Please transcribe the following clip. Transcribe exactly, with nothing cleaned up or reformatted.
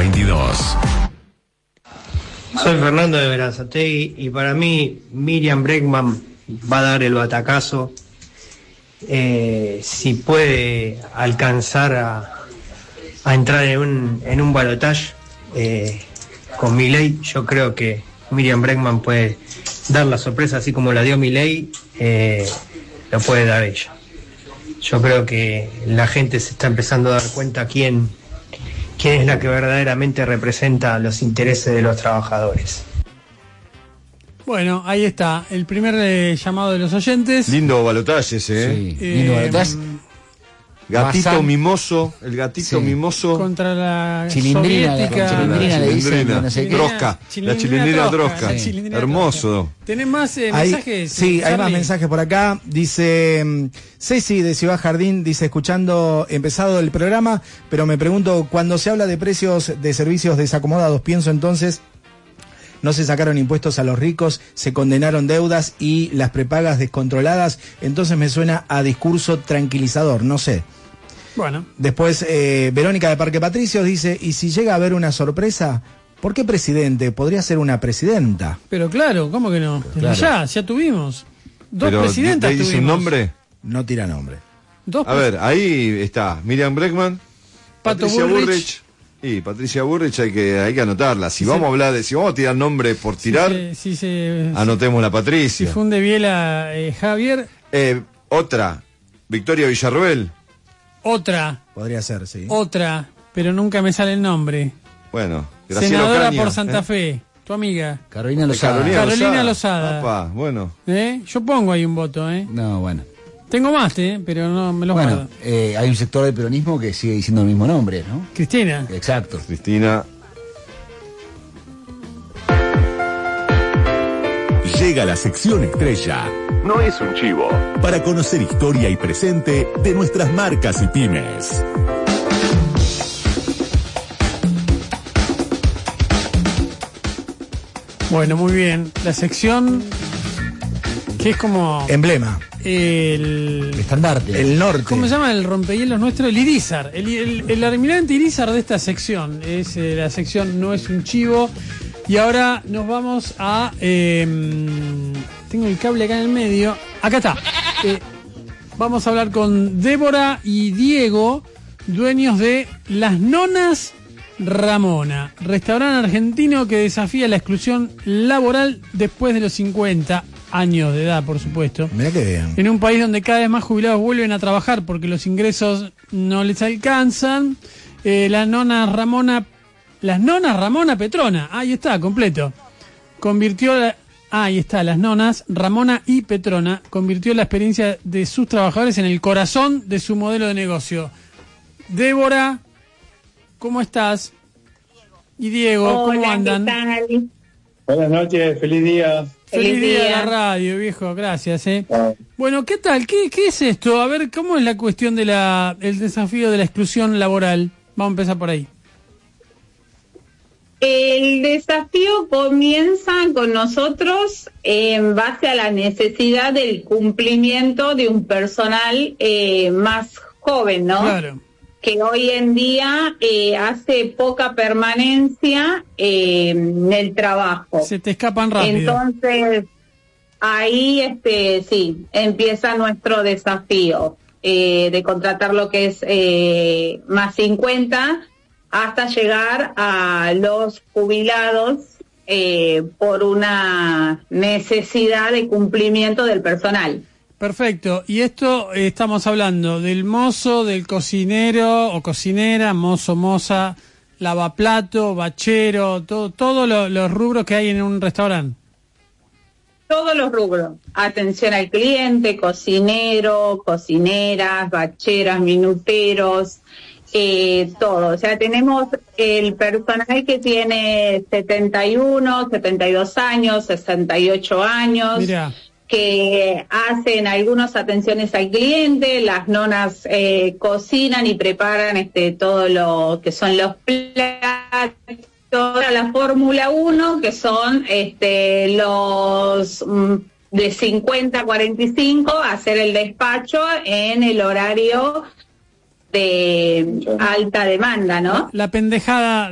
veintidós. Soy Fernando de Berazategui y para mí Miriam Bregman va a dar el batacazo. Eh, si puede alcanzar a, a entrar en un, en un balotaje eh, con Milei, yo creo que Miriam Bregman puede dar la sorpresa, así como la dio Milei, eh, lo puede dar ella. Yo creo que la gente se está empezando a dar cuenta quién, quién es la que verdaderamente representa los intereses de los trabajadores. Bueno, ahí está, el primer eh, llamado de los oyentes. Lindo balotaje ese, ¿eh? Sí, lindo balotaje. Gatito Bazán. mimoso, el gatito Sí. mimoso. Contra la Chilindrina, soviética. la chilindrina le dicen, no sé qué. Trosca, Chilindrina la chilindrina trosca, trosca. la chilindrina Hermoso. trosca. ¿Tenés más eh, Hay- mensajes? sí, hay más Charlie? mensajes por acá. Dice mm, Ceci de Ciudad Jardín, dice, escuchando, empezado el programa, pero me pregunto, cuando se habla de precios de servicios desacomodados, pienso entonces, no se sacaron impuestos a los ricos, se condenaron deudas y las prepagas descontroladas, entonces me suena a discurso tranquilizador, no sé. Bueno, Después, eh, Verónica de Parque Patricios dice, y si llega a haber una sorpresa, ¿por qué presidente? Podría ser una presidenta. pero claro, ¿cómo que no? Desde Claro. ya, ya tuvimos. Dos Pero presidentas ¿te dice tuvimos. un nombre? No tira nombre. Dos A ver, ahí está Miriam Bregman, Pato Patricia Bullrich. Bullrich. Y Patricia Bullrich hay que, hay que anotarla. Si vamos a hablar de, si vamos a tirar nombre por tirar, Si se, si se, anotemos la si Patricia. funde Biela eh, Javier, Eh, otra, Victoria Villarroel. otra, Podría ser, sí. otra, pero nunca me sale el nombre. Bueno, Graciela Senadora Ocaña, por Santa ¿eh? Fe, tu amiga. Carolina Lozada. Carolina Lozada. Opa, bueno. ¿Eh? Yo pongo ahí un voto, ¿eh? No, bueno. Tengo más, ¿eh? Pero no me lo Bueno, guardo. eh, hay un sector del peronismo que sigue diciendo el mismo nombre, ¿no? Cristina. Exacto. Cristina. Llega la sección estrella. No es un chivo. Para conocer historia y presente de nuestras marcas y pymes. Bueno, muy bien. La sección que es como Emblema. el... El estandarte. El norte. ¿Cómo se llama el rompehielos nuestro? El Irizar. El, el, el almirante Irizar de esta sección. Es eh, la sección No es un chivo. Y ahora nos vamos a... eh, tengo el cable acá en el medio. Acá está. Eh, vamos a hablar con Débora y Diego, dueños de Las Nonas Ramona, restaurante argentino que desafía la exclusión laboral después de los cincuenta años de edad, por supuesto. Mirá que bien. En un país donde cada vez más jubilados vuelven a trabajar porque los ingresos no les alcanzan, eh, las nonas Ramona, las nonas Ramona Petrona, ahí está, completo. Convirtió la, ah, ahí está, las nonas Ramona y Petrona convirtió la experiencia de sus trabajadores en el corazón de su modelo de negocio. Débora, ¿cómo estás? Y Diego, ¿cómo Hola, andan? ¿qué tal? Buenas noches, feliz día. Feliz Feliz día de día. la radio, viejo, gracias, eh. Ah, Bueno, ¿qué tal? ¿Qué, qué es esto? A ver, ¿cómo es la cuestión de la el desafío de la exclusión laboral? Vamos a empezar por ahí. El desafío comienza con nosotros en base a la necesidad del cumplimiento de un personal eh, más joven, ¿no? Claro. Que hoy en día eh, hace poca permanencia eh, en el trabajo. Se te escapan rápido. Entonces, ahí este sí, empieza nuestro desafío eh, de contratar lo que es eh, más cincuenta hasta llegar a los jubilados eh, por una necesidad de cumplimiento del personal. Perfecto. Y esto eh, estamos hablando del mozo, del cocinero o cocinera, mozo, moza, lavaplato, bachero, todo, todos lo, los rubros que hay en un restaurante. Todos los rubros, atención al cliente, cocinero, cocineras, bacheras, minuteros, eh, todo. O sea, tenemos el personal que tiene setenta y uno, setenta y dos años, sesenta y ocho años. Mirá. Que hacen algunas atenciones al cliente, las nonas eh, cocinan y preparan este todo lo que son los platos, la Fórmula uno, que son este los mm, de cincuenta a cuarenta y cinco, hacer el despacho en el horario de alta demanda, ¿no? La pendejada